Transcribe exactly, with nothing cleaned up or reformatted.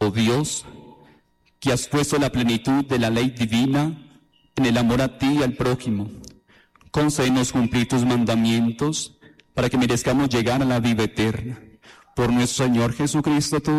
oh Dios, que has puesto la plenitud de la ley divina en el amor a ti y al prójimo. Concédenos cumplir tus mandamientos para que merezcamos llegar a la vida eterna. Por nuestro Señor Jesucristo, tu